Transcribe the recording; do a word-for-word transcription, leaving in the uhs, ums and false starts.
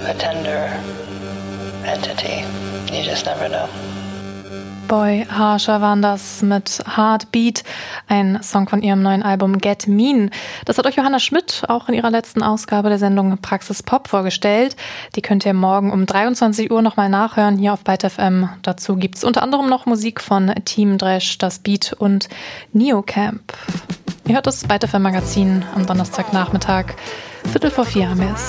a tender entity. You just never know. Boy Harsher waren das mit Heartbeat, ein Song von ihrem neuen Album Get Mean. Das hat euch Johanna Schmidt auch in ihrer letzten Ausgabe der Sendung Praxis Pop vorgestellt. Die könnt ihr morgen um dreiundzwanzig Uhr nochmal nachhören hier auf Byte F M. Dazu gibt's unter anderem noch Musik von Team Dresch, Das Beat und Neocamp. Ihr hört das Byte F M Magazin am Donnerstagnachmittag. Viertel vor vier haben wir es.